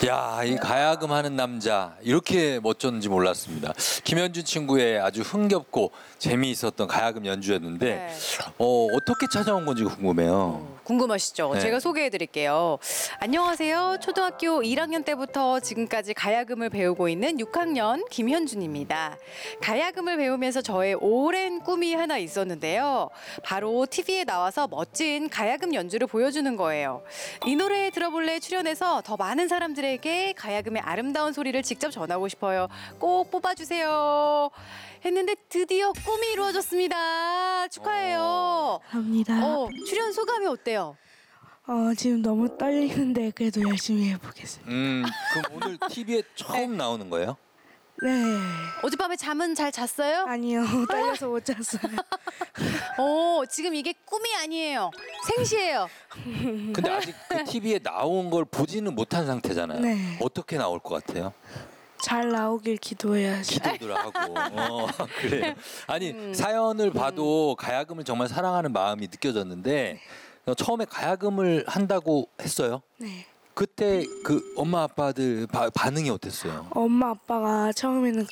야, 이 가야금 하는 남자 이렇게 멋졌는지 몰랐습니다. 김현준 친구의 아주 흥겹고 재미있었던 가야금 연주였는데 네. 어떻게 찾아온 건지 궁금해요. 궁금하시죠? 네. 제가 소개해 드릴게요. 안녕하세요. 초등학교 1학년 때부터 지금까지 가야금을 배우고 있는 6학년 김현준입니다. 가야금을 배우면서 저의 오랜 꿈이 하나 있었는데요. 바로 TV에 나와서 멋진 가야금 연주를 보여주는 거예요. 이 노래 들어볼래 출연해서 더 많은 사람들에게 가야금의 아름다운 소리를 직접 전하고 싶어요. 꼭 뽑아주세요. 했는데 드디어 꿈이 이루어졌습니다. 축하해요. 합니다. 출연 소감이 어때요? 지금 너무 떨리는데 그래도 열심히 해보겠습니다. 그럼 오늘 TV에 처음 나오는 거예요? 네. 어젯밤에 잠은 잘 잤어요? 아니요. 떨려서 못 잤어요. 지금 이게 꿈이 아니에요. 생시예요. 근데 아직 그 TV에 나온 걸 보지는 못한 상태잖아요. 네. 어떻게 나올 것 같아요? 잘 나오길 기도해야지. 기도를 하고. 그래요. 아니 사연을 봐도 가야금을 정말 사랑하는 마음이 느껴졌는데 처음에 가야금을 한다고 했어요. 네. 그때 그 엄마 아빠들 반응이 어땠어요? 엄마 아빠가 처음에는